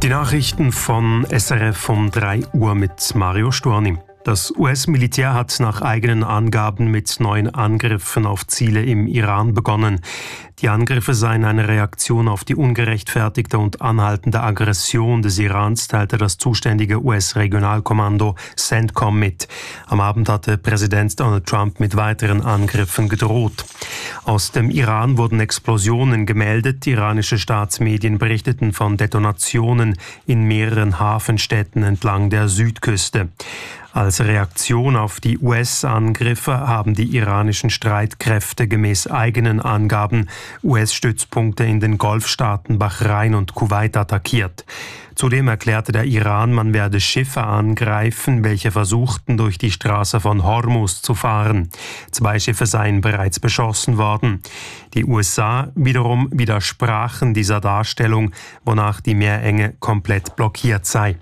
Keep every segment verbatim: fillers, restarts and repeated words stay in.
Die Nachrichten von S R F um drei Uhr mit Mario Storni. Das U S-Militär hat nach eigenen Angaben mit neuen Angriffen auf Ziele im Iran begonnen. Die Angriffe seien eine Reaktion auf die ungerechtfertigte und anhaltende Aggression des Irans, teilte das zuständige U S-Regionalkommando CENTCOM mit. Am Abend hatte Präsident Donald Trump mit weiteren Angriffen gedroht. Aus dem Iran wurden Explosionen gemeldet. Iranische Staatsmedien berichteten von Detonationen in mehreren Hafenstädten entlang der Südküste. Als Reaktion auf die U S-Angriffe haben die iranischen Streitkräfte gemäß eigenen Angaben U S-Stützpunkte in den Golfstaaten Bahrain und Kuwait attackiert. Zudem erklärte der Iran, man werde Schiffe angreifen, welche versuchten, durch die Straße von Hormuz zu fahren. Zwei Schiffe seien bereits beschossen worden. Die U S A wiederum widersprachen dieser Darstellung, wonach die Meerenge komplett blockiert sei.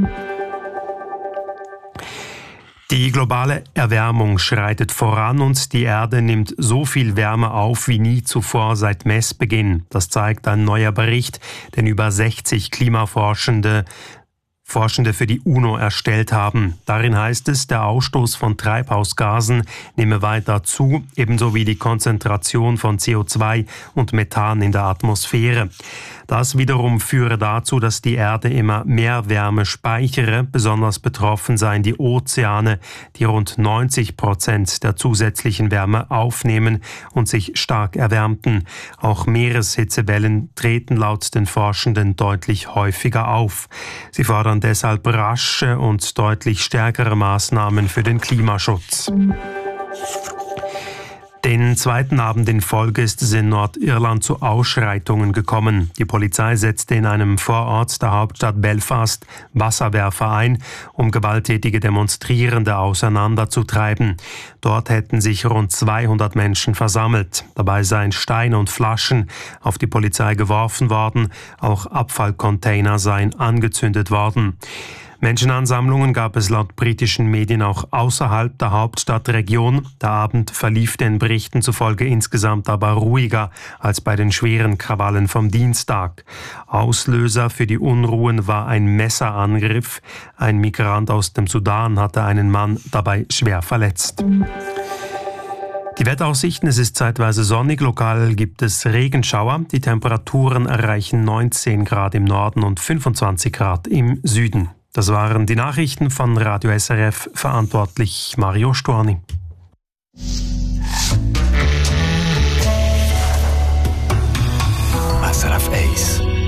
Die globale Erwärmung schreitet voran und die Erde nimmt so viel Wärme auf wie nie zuvor seit Messbeginn. Das zeigt ein neuer Bericht, den über sechzig Klimaforschende Forschende für die UNO erstellt haben. Darin heißt es, der Ausstoß von Treibhausgasen nehme weiter zu, ebenso wie die Konzentration von C O zwei und Methan in der Atmosphäre. Das wiederum führe dazu, dass die Erde immer mehr Wärme speichere. Besonders betroffen seien die Ozeane, die rund neunzig Prozent der zusätzlichen Wärme aufnehmen und sich stark erwärmten. Auch Meereshitzewellen treten laut den Forschenden deutlich häufiger auf. Sie fordern deshalb rasche und deutlich stärkere Maßnahmen für den Klimaschutz. Den zweiten Abend in Folge ist es in Nordirland zu Ausschreitungen gekommen. Die Polizei setzte in einem Vorort der Hauptstadt Belfast Wasserwerfer ein, um gewalttätige Demonstrierende auseinanderzutreiben. Dort hätten sich rund zweihundert Menschen versammelt. Dabei seien Steine und Flaschen auf die Polizei geworfen worden. Auch Abfallcontainer seien angezündet worden. Menschenansammlungen gab es laut britischen Medien auch außerhalb der Hauptstadtregion. Der Abend verlief den Berichten zufolge insgesamt aber ruhiger als bei den schweren Krawallen vom Dienstag. Auslöser für die Unruhen war ein Messerangriff. Ein Migrant aus dem Sudan hatte einen Mann dabei schwer verletzt. Die Wetteraussichten: Es ist zeitweise sonnig, lokal gibt es Regenschauer. Die Temperaturen erreichen neunzehn Grad im Norden und fünfundzwanzig Grad im Süden. Das waren die Nachrichten von Radio S R F, verantwortlich Mario Storni. S R F eins